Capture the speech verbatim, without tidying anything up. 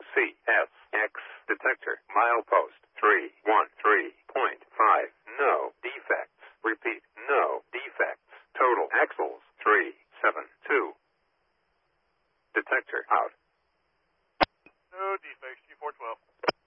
C S X detector milepost three one three point five. No defects. Repeat, no defects. Total axles three seven two. Detector out. No defects, G four twelve.